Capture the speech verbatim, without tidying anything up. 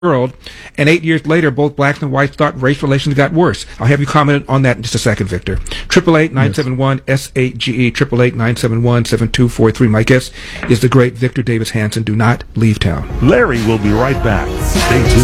world, and eight years later, both blacks and whites thought race relations got worse. I'll have you comment on that in just a second, Victor. Triple eight nine seven one S eight G E triple eight nine seven one seven two four three. My guest is the great Victor Davis Hanson. Do not leave town. Larry will be right back. Stay tuned.